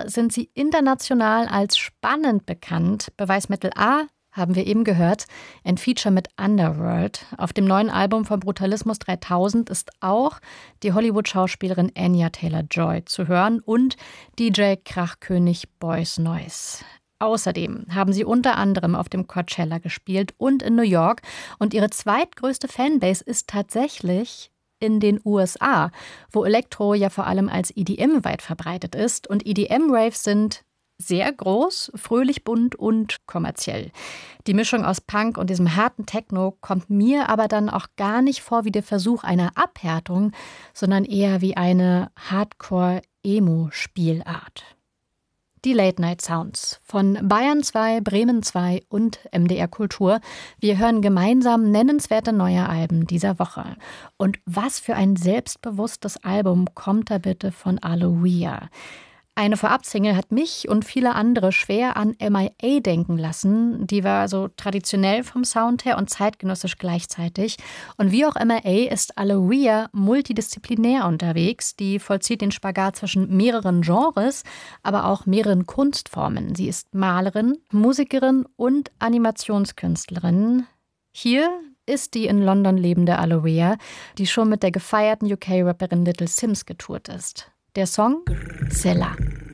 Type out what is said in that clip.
sind sie international als spannend bekannt. Beweismittel A haben wir eben gehört, ein Feature mit Underworld. Auf dem neuen Album von Brutalismus 3000 ist auch die Hollywood-Schauspielerin Anya Taylor-Joy zu hören und DJ Krachkönig Boys Noize. Außerdem haben sie unter anderem auf dem Coachella gespielt und in New York. Und ihre zweitgrößte Fanbase ist tatsächlich in den USA, wo Elektro ja vor allem als EDM weit verbreitet ist. Und EDM-Raves sind sehr groß, fröhlich, bunt und kommerziell. Die Mischung aus Punk und diesem harten Techno kommt mir aber dann auch gar nicht vor wie der Versuch einer Abhärtung, sondern eher wie eine Hardcore-Emo-Spielart. Die Late-Night-Sounds von Bayern 2, Bremen 2 und MDR Kultur. Wir hören gemeinsam nennenswerte neue Alben dieser Woche. Und was für ein selbstbewusstes Album kommt da bitte von Aloe? Eine Vorabsingle hat mich und viele andere schwer an MIA denken lassen. Die war so traditionell vom Sound her und zeitgenössisch gleichzeitig. Und wie auch MIA ist Aloe multidisziplinär unterwegs. Die vollzieht den Spagat zwischen mehreren Genres, aber auch mehreren Kunstformen. Sie ist Malerin, Musikerin und Animationskünstlerin. Hier ist die in London lebende Aloe, die schon mit der gefeierten UK-Rapperin Little Sims getourt ist. Der Song Zilla.